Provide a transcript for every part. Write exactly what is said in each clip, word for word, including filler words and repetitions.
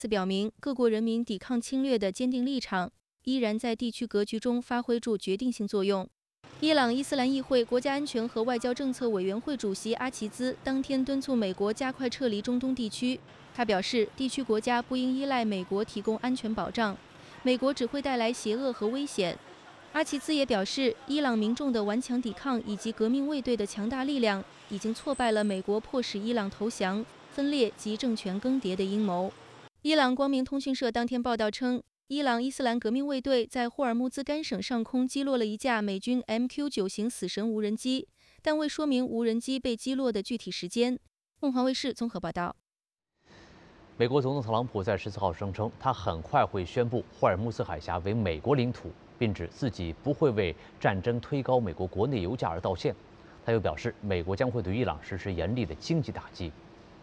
此表明，各国人民抵抗侵略的坚定立场依然在地区格局中发挥出决定性作用。伊朗伊斯兰议会国家安全和外交政策委员会主席阿齐兹当天敦促美国加快撤离中东地区。他表示，地区国家不应依赖美国提供安全保障，美国只会带来邪恶和危险。阿齐兹也表示，伊朗民众的顽强抵抗以及革命卫队的强大力量，已经挫败了美国迫使伊朗投降、分裂及政权更迭的阴谋。伊朗光明通讯社当天报道称，伊朗伊斯兰革命卫队在霍尔木兹干省上空击落了一架美军 M Q 九 型死神无人机，但未说明无人机被击落的具体时间。凤凰卫视综合报道。 美国总统特朗普在十四号声称，他很快会宣布霍尔木兹海峡为美国领土，并指自己不会为战争推高美国国内油价而道歉。他又表示，美国将会对伊朗实施严厉的经济打击。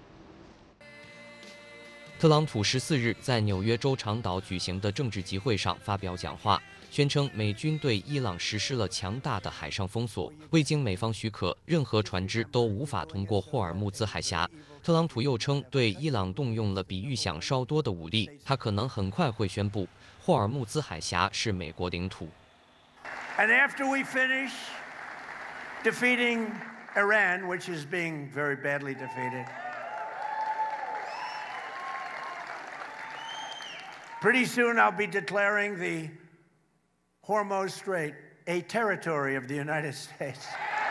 特朗普十四日在纽约州长岛举行的政治集会上发表讲话，宣称美军对伊朗实施了强大的海上封锁，未经美方许可，任何船只都无法通过霍尔木兹海峡。特朗普又称，对伊朗动用了比预想稍多的武力，他可能很快会宣布霍尔木兹海峡是美国领土。 And after we finish defeating Iran, which is being very badly defeated, pretty soon I'll be declaring the Hormuz Strait a territory of the United States.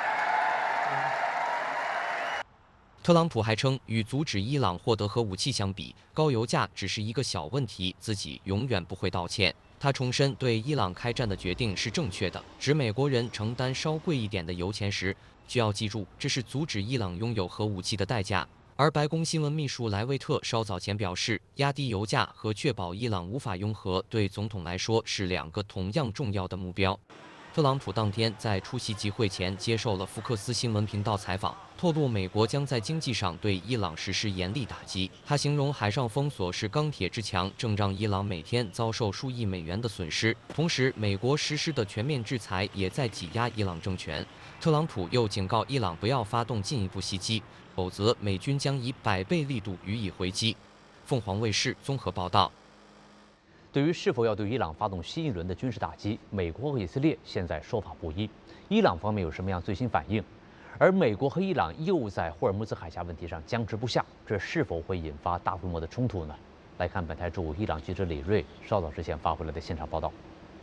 特朗普还称，与阻止伊朗获得核武器相比，高油价只是一个小问题，自己永远不会道歉。他重申对伊朗开战的决定是正确的，指美国人承担稍贵一点的油钱时，需要记住，这是阻止伊朗拥有核武器的代价。而白宫新闻秘书莱维特稍早前表示，压低油价和确保伊朗无法拥核，对总统来说是两个同样重要的目标。特朗普当天在出席集会前接受了福克斯新闻频道采访，透露美国将在经济上对伊朗实施严厉打击。他形容海上封锁是钢铁之墙，正让伊朗每天遭受数亿美元的损失。同时，美国实施的全面制裁也在挤压伊朗政权。特朗普又警告伊朗不要发动进一步袭击，否则美军将以百倍力度予以回击。凤凰卫视综合报道。 对于是否要对伊朗发动新一轮的军事打击，美国和以色列现在说法不一。伊朗方面有什么样最新反应？而美国和伊朗又在霍尔木兹海峡问题上僵持不下，这是否会引发大规模的冲突呢？来看本台驻伊朗记者李锐稍早之前发回来的现场报道。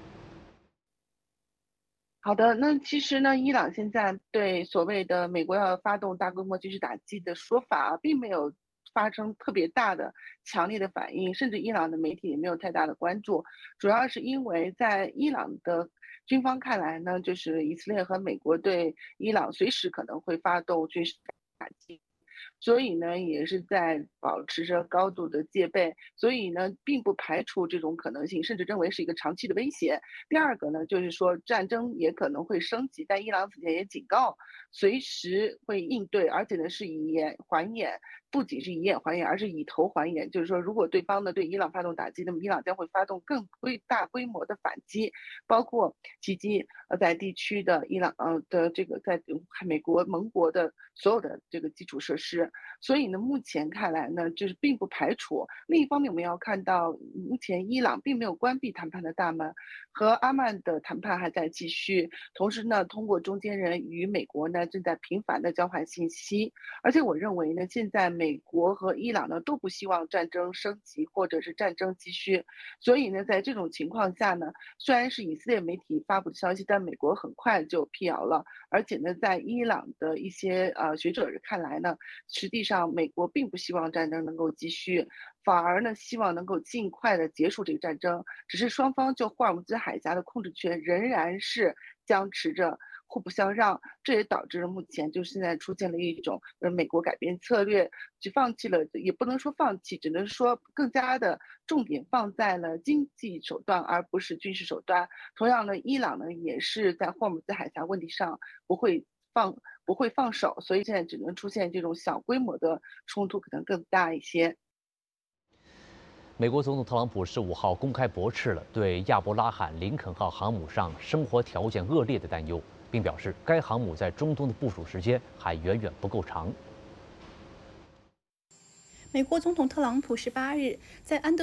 好的，那其实呢，伊朗现在对所谓的美国要发动大规模军事打击的说法，并没有发生特别大的、强烈的反应，甚至伊朗的媒体也没有太大的关注。主要是因为在伊朗的军方看来呢，就是以色列和美国对伊朗随时可能会发动军事打击。所以呢，也是在保持着高度的戒备，所以呢，并不排除这种可能性，甚至认为是一个长期的威胁。第二个呢，就是说战争也可能会升级，但伊朗此前也警告，随时会应对，而且呢是以眼还眼，不仅是以眼还眼，而是以头还眼。就是说，如果对方呢对伊朗发动打击，那么伊朗将会发动更规大规模的反击，包括袭击呃在地区的伊朗呃的这个在美国盟国的所有的这个基础设施。所以呢，目前看来呢，就是并不排除。另一方面，我们要看到，目前伊朗并没有关闭谈判的大门，和阿曼的谈判还在继续。同时呢，通过中间人与美国呢正在频繁的交换信息。而且我认为呢，现在美国和伊朗呢都不希望战争升级或者是战争继续。所以呢，在这种情况下呢，虽然是以色列媒体发布的消息，但美国很快就辟谣了。而且呢，在伊朗的一些呃学者看来呢，实际上美国并不希望战争能够继续，反而呢希望能够尽快的结束这个战争。只是双方就霍尔木兹海峡的控制权仍然是僵持着，互不相让。这也导致了目前就现在出现了一种呃美国改变策略，就放弃了，也不能说放弃，只能说更加的重点放在了经济手段而不是军事手段。同样呢，伊朗呢也是在霍尔木兹海峡问题上不会放不会放手，所以现在只能出现这种小规模的冲突，可能更大一些。 美国总统特朗普十五号公开驳斥了对亚伯拉罕·林肯号航母上生活条件恶劣的担忧，并表示该航母在中东的部署时间还远远不够长。 美国总统特朗普十八日在安德